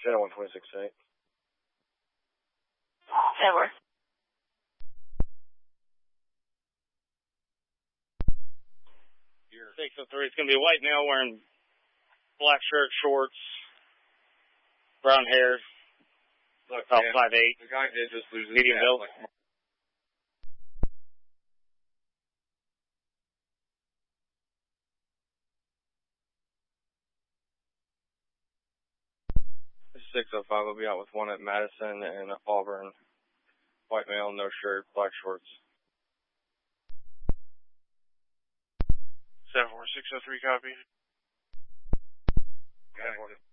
Channel 126.8. Edward. 603. It's going to be a white male wearing black shirt, shorts, brown hair, about 5'8". The guy did just lose his medium build. Like 605 will be out with one at Madison and Auburn. White male, no shirt, black shorts. 74603 copy. Got it.